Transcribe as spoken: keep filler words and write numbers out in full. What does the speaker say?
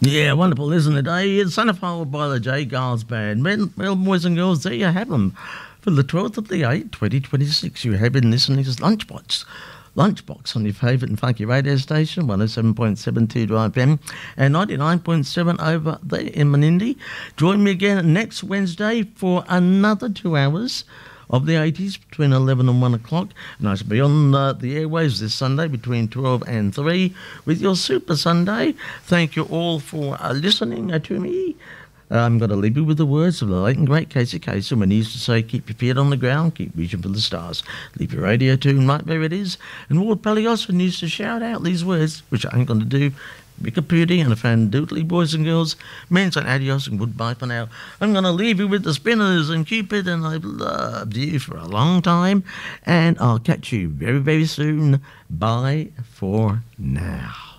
Yeah, wonderful, isn't it? Eh? It's Centerfold by the J. Giles Band. Men, well, boys and girls, there you have them. For the twelfth of the eighth, twenty twenty-six, you have been listening to Lunchbox. Lunchbox on your favourite and funky radio station, one oh seven point seven two F M and ninety-nine point seven over there in Menindee. Join me again next Wednesday for another two hours of the eighties between eleven and one o'clock. And I shall be on uh, the airwaves this Sunday between twelve and three with your Super Sunday. Thank you all for uh, listening uh, to me. Uh, I'm going to leave you with the words of the late and great Casey Kasem when he used to say, keep your feet on the ground, keep reaching for the stars. Leave your radio tune right where it is. And Ward Peliosson used to shout out these words, which I ain't going to do. Mika Purdy and a fan doodly, boys and girls. Means an adios and goodbye for now. I'm going to leave you with the Spinners and Cupid, and I've loved you for a long time. And I'll catch you very, very soon. Bye for now.